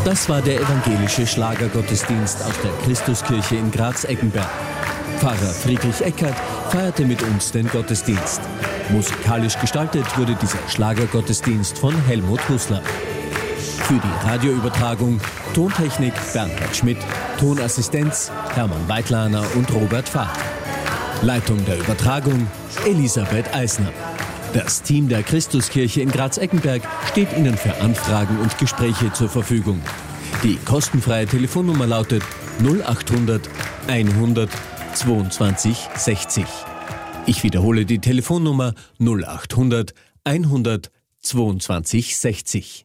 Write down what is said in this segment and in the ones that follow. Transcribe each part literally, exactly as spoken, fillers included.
Das war der evangelische Schlagergottesdienst aus der Christuskirche in Graz-Eggenberg. Pfarrer Friedrich Eckert feierte mit uns den Gottesdienst. Musikalisch gestaltet wurde dieser Schlagergottesdienst von Helmut Hussler. Für die Radioübertragung Tontechnik Bernhard Schmidt, Tonassistenz Hermann Weidlaner und Robert Pfaff. Leitung der Übertragung Elisabeth Eisner. Das Team der Christuskirche in Graz-Eggenberg steht Ihnen für Anfragen und Gespräche zur Verfügung. Die kostenfreie Telefonnummer lautet null achthundert hundert zweiundzwanzig sechzig. Ich wiederhole die Telefonnummer null achthundert hundert zweiundzwanzig sechzig.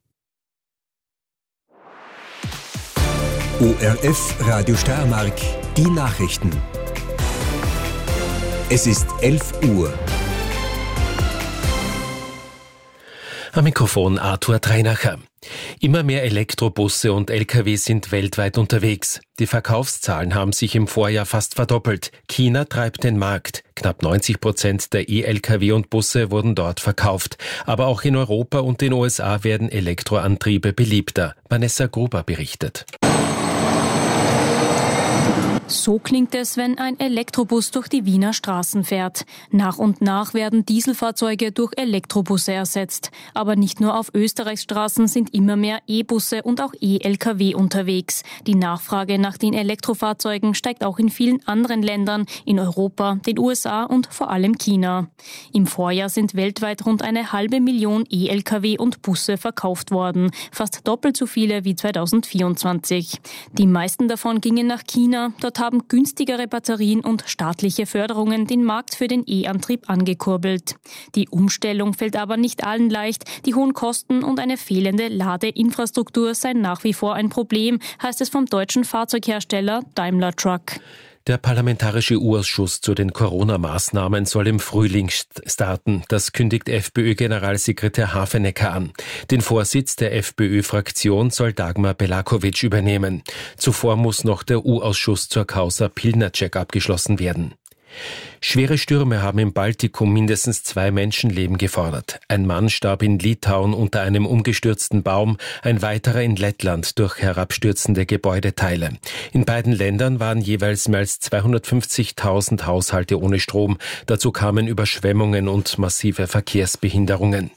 O R F Radio Steiermark, die Nachrichten. Es ist elf Uhr. Am Mikrofon Arthur Treinacher. Immer mehr Elektrobusse und L K W sind weltweit unterwegs. Die Verkaufszahlen haben sich im Vorjahr fast verdoppelt. China treibt den Markt. Knapp neunzig Prozent der E-L K W und Busse wurden dort verkauft. Aber auch in Europa und den U S A werden Elektroantriebe beliebter. Vanessa Gruber berichtet. So klingt es, wenn ein Elektrobus durch die Wiener Straßen fährt. Nach und nach werden Dieselfahrzeuge durch Elektrobusse ersetzt. Aber nicht nur auf Österreichs Straßen sind immer mehr E-Busse und auch E-L K W unterwegs. Die Nachfrage nach den Elektrofahrzeugen steigt auch in vielen anderen Ländern, in Europa, den U S A und vor allem China. Im Vorjahr sind weltweit rund eine halbe Million E-L K W und Busse verkauft worden. Fast doppelt so viele wie zweitausendvierundzwanzig. Die meisten davon gingen nach China. Dort haben günstigere Batterien und staatliche Förderungen den Markt für den E-Antrieb angekurbelt. Die Umstellung fällt aber nicht allen leicht. Die hohen Kosten und eine fehlende Ladeinfrastruktur seien nach wie vor ein Problem, heißt es vom deutschen Fahrzeughersteller Daimler Truck. Der Parlamentarische U-Ausschuss zu den Corona-Maßnahmen soll im Frühling starten. Das kündigt FPÖ-Generalsekretär Hafenecker an. Den Vorsitz der FPÖ-Fraktion soll Dagmar Belakovic übernehmen. Zuvor muss noch der U-Ausschuss zur Causa Pilnacek abgeschlossen werden. Schwere Stürme haben im Baltikum mindestens zwei Menschenleben gefordert. Ein Mann starb in Litauen unter einem umgestürzten Baum, ein weiterer in Lettland durch herabstürzende Gebäudeteile. In beiden Ländern waren jeweils mehr als zweihundertfünfzigtausend Haushalte ohne Strom. Dazu kamen Überschwemmungen und massive Verkehrsbehinderungen.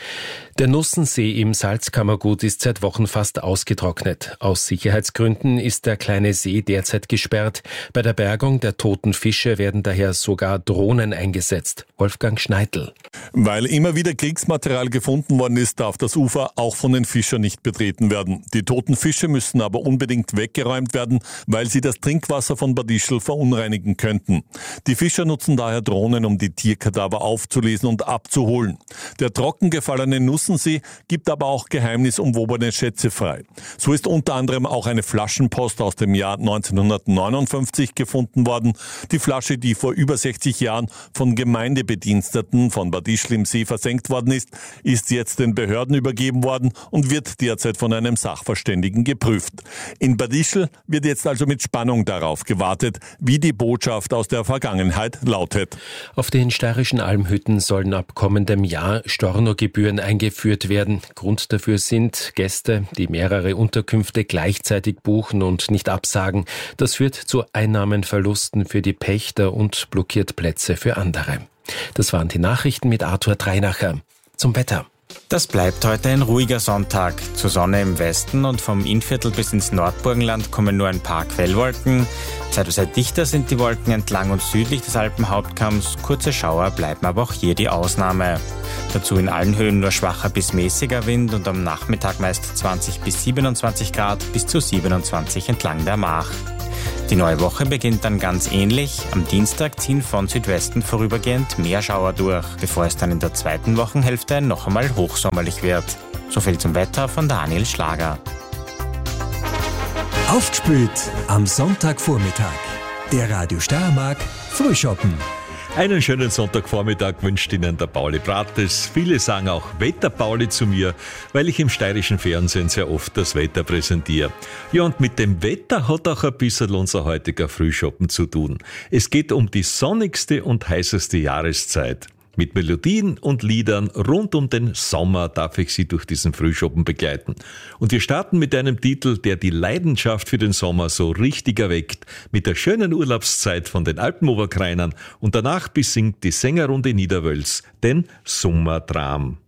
Der Nussensee im Salzkammergut ist seit Wochen fast ausgetrocknet. Aus Sicherheitsgründen ist der kleine See derzeit gesperrt. Bei der Bergung der toten Fische werden daher sogar Drohnen eingesetzt. Wolfgang Schneidl. Weil immer wieder Kriegsmaterial gefunden worden ist, darf das Ufer auch von den Fischern nicht betreten werden. Die toten Fische müssen aber unbedingt weggeräumt werden, weil sie das Trinkwasser von Bad Ischl verunreinigen könnten. Die Fischer nutzen daher Drohnen, um die Tierkadaver aufzulesen und abzuholen. Der trockengefallene Nussensee gibt aber auch geheimnisumwobene Schätze frei. So ist unter anderem auch eine Flaschenpost aus dem Jahr neunzehnhundertneunundfünfzig gefunden worden. Die Flasche, die vor über sechzig Jahren von Gemeindebediensteten von Bad Ischl im See versenkt worden ist, ist jetzt den Behörden übergeben worden und wird derzeit von einem Sachverständigen geprüft. In Bad Ischl wird jetzt also mit Spannung darauf gewartet, wie die Botschaft aus der Vergangenheit lautet. Auf den steirischen Almhütten sollen ab kommendem Jahr Stornogebühren eingeführt werden. Grund dafür sind Gäste, die mehrere Unterkünfte gleichzeitig buchen und nicht absagen. Das führt zu Einnahmenverlusten für die Pächter und blockiert Plätze für andere. Das waren die Nachrichten mit Arthur Treinacher. Zum Wetter. Das bleibt heute ein ruhiger Sonntag. Zur Sonne im Westen und vom Innviertel bis ins Nordburgenland kommen nur ein paar Quellwolken. Zeitweise dichter sind die Wolken entlang und südlich des Alpenhauptkamms. Kurze Schauer bleiben aber auch hier die Ausnahme. Dazu in allen Höhen nur schwacher bis mäßiger Wind und am Nachmittag meist zwanzig bis siebenundzwanzig Grad bis zu siebenundzwanzig entlang der Mach. Die neue Woche beginnt dann ganz ähnlich. Am Dienstag ziehen von Südwesten vorübergehend mehr Schauer durch, bevor es dann in der zweiten Wochenhälfte noch einmal hochsommerlich wird. So viel zum Wetter von Daniel Schlager. Aufgespült am Sonntagvormittag. Der Radio Steiermark Frühschoppen. Einen schönen Sonntagvormittag wünscht Ihnen der Pauli Brates. Viele sagen auch Wetter-Pauli zu mir, weil ich im steirischen Fernsehen sehr oft das Wetter präsentiere. Ja, und mit dem Wetter hat auch ein bisschen unser heutiger Frühschoppen zu tun. Es geht um die sonnigste und heißeste Jahreszeit. Mit Melodien und Liedern rund um den Sommer darf ich Sie durch diesen Frühschoppen begleiten. Und wir starten mit einem Titel, der die Leidenschaft für den Sommer so richtig erweckt, mit der schönen Urlaubszeit von den Alpen-Oberkreinern und danach besingt die Sängerrunde Niederwölz den Sommertraum.